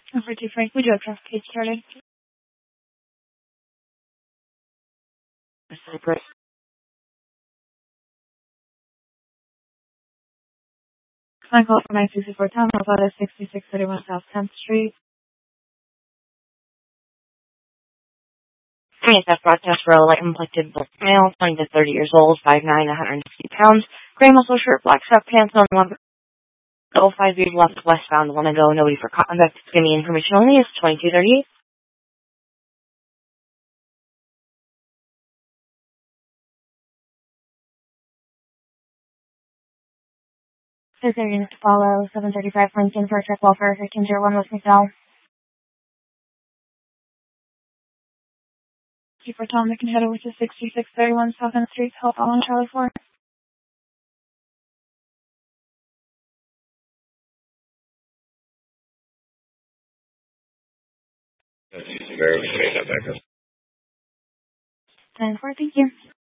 Over to Frank, would you like traffic case started? Cypress. My call for 964 Town, Nevada, 6631 South 10th Street. ISF broadcast for a light complected male, 20 to 30 years old, 5'9", 160 pounds, gray muscle shirt, black sweatpants, on 5 years left westbound, want to go, nobody for contact. Give me information only, it's 2238. Is there unit to follow 735 Lincoln for check welfare 1501 West McDowell? For Tom, they can head over to 6631 South End Street, help on Charlie 4. That's very good. 10-4, thank you.